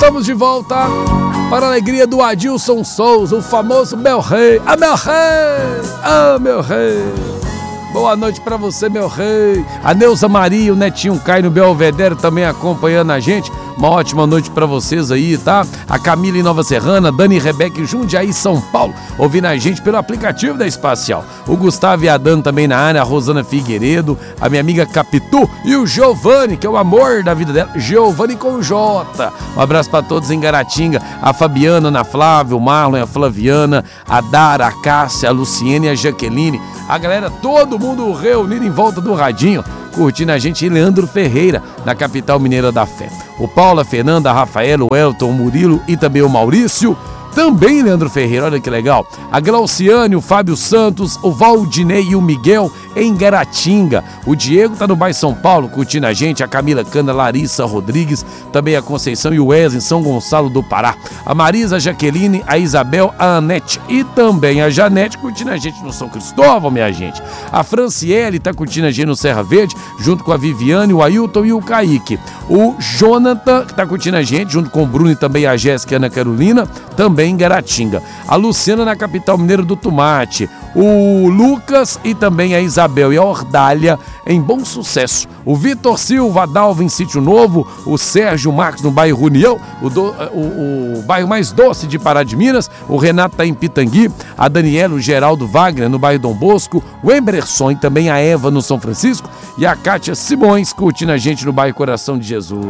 Estamos de volta para a alegria do Adilson Souza, o famoso meu rei. Ah, meu rei! Ah, meu rei! Boa noite pra você, meu rei. A Neuza Maria, o netinho Caio no Belvedere também acompanhando a gente. Uma ótima noite pra vocês aí, tá? A Camila em Nova Serrana, Dani e Rebeca em Jundiaí, São Paulo, ouvindo a gente pelo aplicativo da Espacial. O Gustavo e a Dani também na área, a Rosana Figueiredo, a minha amiga Capitu e o Giovanni, que é o amor da vida dela, Giovanni com J. Um abraço pra todos em Garatinga, a Fabiana, a Ana Flávia, o Marlon, a Flaviana, a Dara, a Cássia, a Luciene e a Jaqueline. A galera, todo mundo reunido em volta do radinho, curtindo a gente, e Leandro Ferreira, na capital mineira da fé. O Paulo, a Fernanda, a Rafaela, o Elton, o Murilo e também o Maurício. Também Leandro Ferreira, olha que legal. A Glauciane, o Fábio Santos, o Valdinei e o Miguel em Garatinga. O Diego tá no bairro São Paulo curtindo a gente. A Camila Cana, Larissa Rodrigues, também a Conceição e o Wesley em São Gonçalo do Pará. A Marisa, a Jaqueline, a Isabel, a Anete e também a Janete curtindo a gente no São Cristóvão, minha gente. A Franciele tá curtindo a gente no Serra Verde, junto com a Viviane, o Ailton e o Kaique. O Jonathan, que tá curtindo a gente, junto com o Bruno e também a Jéssica e a Ana Carolina, também em Garatinga. A Luciana na capital mineira do Tomate. O Lucas e também a Isabel e a Ordália em Bom Sucesso. O Vitor Silva, a Dalva em Sítio Novo. O Sérgio Marcos no bairro União, o bairro mais doce de Pará de Minas. O Renato tá em Pitangui. A Daniela, o Geraldo Wagner no bairro Dom Bosco. O Emerson e também a Eva no São Francisco. E a Kátia Simões curtindo a gente no bairro Coração de Jesus.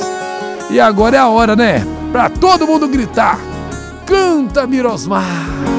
E agora é a hora, né? Pra todo mundo gritar. Canta, Mirosmar!